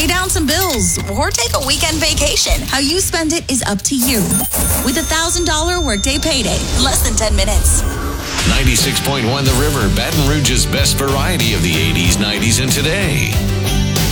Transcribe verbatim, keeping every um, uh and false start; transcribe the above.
pay down some bills, or take a weekend vacation. How you spend it is up to you. With a one thousand dollars workday payday, less than ten minutes. ninety-six point one The River, Baton Rouge's best variety of the eighties, nineties, and today.